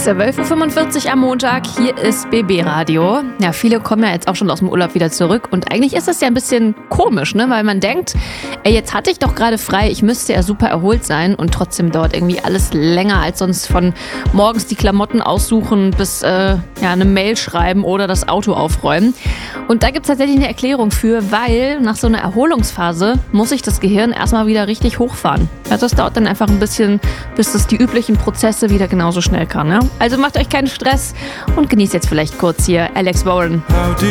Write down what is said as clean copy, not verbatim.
12.45 Uhr am Montag, hier ist BB Radio. Ja, viele kommen ja jetzt auch schon aus dem Urlaub wieder zurück und eigentlich ist das ja ein bisschen komisch, ne? Weil man denkt, ey, jetzt hatte ich doch gerade frei, ich müsste ja super erholt sein und trotzdem dauert irgendwie alles länger als sonst, von morgens die Klamotten aussuchen bis eine Mail schreiben oder das Auto aufräumen. Und da gibt es tatsächlich eine Erklärung für, weil nach so einer Erholungsphase muss sich das Gehirn erstmal wieder richtig hochfahren. Also es dauert dann einfach ein bisschen, bis das die üblichen Prozesse wieder genauso schnell kann. Ja? Also macht euch keinen Stress und genießt jetzt vielleicht kurz hier Alex Warren.